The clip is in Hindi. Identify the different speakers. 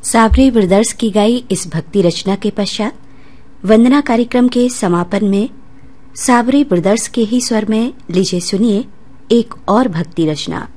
Speaker 1: साबरी ब्रदर्स की गाई इस भक्ति रचना के पश्चात वंदना कार्यक्रम के समापन में साबरी ब्रदर्स के ही स्वर में लीजिए सुनिए एक और भक्ति रचना।